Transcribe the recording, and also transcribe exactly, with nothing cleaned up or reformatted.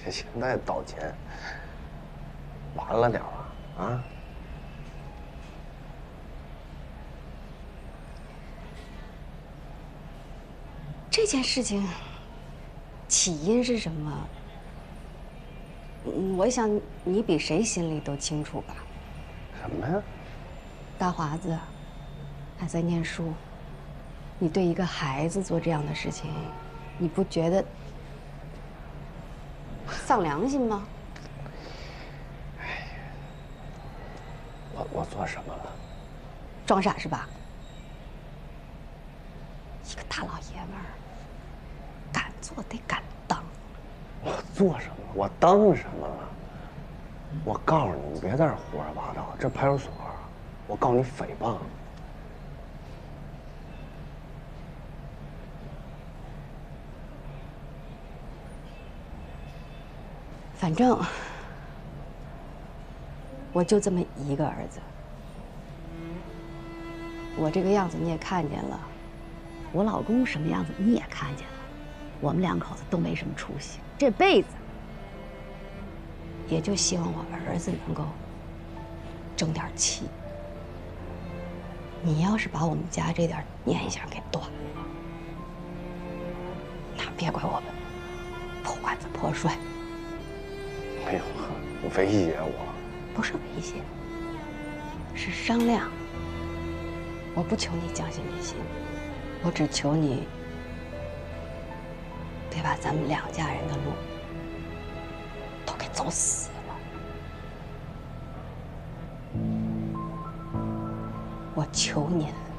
现在道歉，晚了点儿啊！ 这件事情起因是什么？嗯，我想你比谁心里都清楚吧。 什么呀？ 大华子还在念书，你对一个孩子做这样的事情，你不觉得丧良心吗？ 哎呀，我我做什么了？ 装傻是吧？一个大老爷们儿，敢做得敢当。 我做什么了？我当什么了？我告诉你，你别在这胡说八道。这派出所，我告你诽谤。 反正我就这么一个儿子，我这个样子你也看见了， 我老公什么样子你也看见了，我们两口子都没什么出息，这辈子也就希望我儿子能够争点气。你要是把我们家这点念想给断了，那别怪我们破罐子破摔。 没有，你威胁我？ 不是威胁，是商量。我不求你将心比心，我只求你别把咱们两家人的路都给走死了。我求您了。